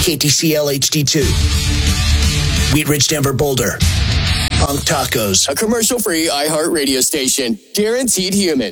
KTCL HD2. Wheat Ridge, Denver, Boulder. Punk Tacos. A commercial-free iHeart radio station. Guaranteed human.